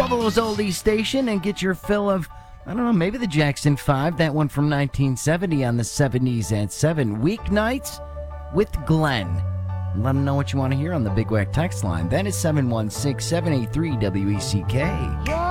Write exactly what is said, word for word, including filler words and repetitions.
Buffalo's Oldie Station and get your fill of, I don't know, maybe the Jackson five, that one from nineteen seventy on the seventies at seven. Weeknights with Glenn. Let them know what you want to hear on the Big Wack text line. That is seven one six, seven eight three, W E C K.